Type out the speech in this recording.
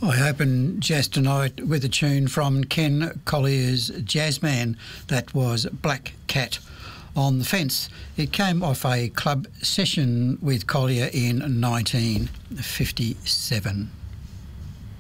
I open jazz tonight with a tune from Ken Collier's Jazzman. That was Black Cat on the Fence. It came off a club session with Collier in 1957.